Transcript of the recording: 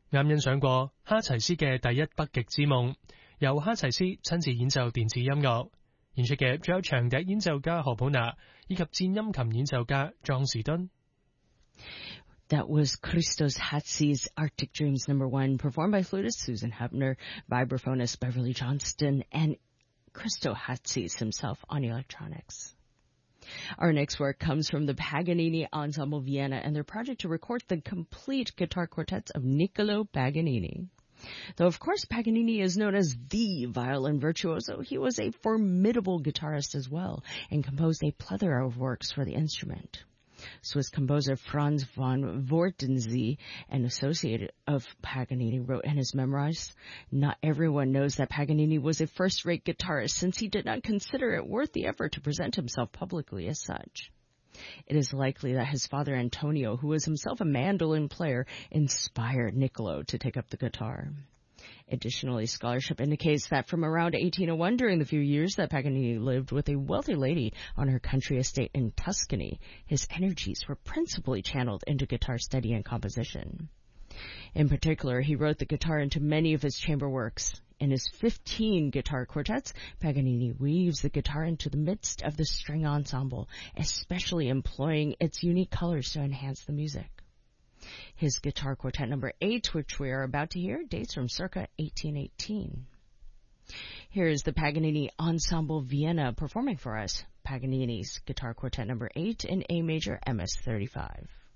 啱欣賞過哈齊斯嘅第一北極之夢，由哈齊斯親自演奏電子音樂。演出嘅仲有長笛演奏家何普娜以及顫音琴演奏家莊士敦。 That was Christos Hatzi's Arctic Dreams No. 1, performed by flutist Susan Hebner, vibraphonist Beverly Johnston, and Christo Hatzis himself on electronics. Our next work comes from the Paganini Ensemble Vienna and their project to record the complete guitar quartets of Niccolo Paganini. Though, of course, Paganini is known as the violin virtuoso, he was a formidable guitarist as well and composed a plethora of works for the instrument. Swiss composer Franz von Wortensee, an associate of Paganini, wrote in his memoirs, "Not everyone knows that Paganini was a first-rate guitarist since he did not consider it worth the effort to present himself publicly as such." It is likely that his father Antonio, who was himself a mandolin player, inspired Niccolo to take up the guitar. Additionally, scholarship indicates that from around 1801, during the few years that Paganini lived with a wealthy lady on her country estate in Tuscany, his energies were principally channeled into guitar study and composition. In particular, he wrote the guitar into many of his chamber works. In his 15 guitar quartets, Paganini weaves the guitar into the midst of the string ensemble, especially employing its unique colors to enhance the music. His Guitar Quartet No. 8, which we are about to hear, dates from circa 1818. Here is the Paganini Ensemble Vienna performing for us Paganini's Guitar Quartet No. 8 in A major MS 35.